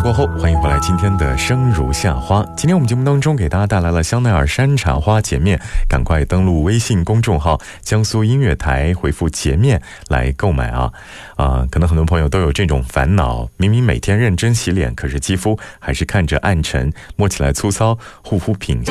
过后，欢迎回来今天的生如夏花。今天我们节目当中给大家带来了香奈儿山茶花洁面，赶快登录微信公众号江苏音乐台，回复洁面来购买啊。可能很多朋友都有这种烦恼，明明每天认真洗脸，可是肌肤还是看着暗沉，摸起来粗糙，护肤品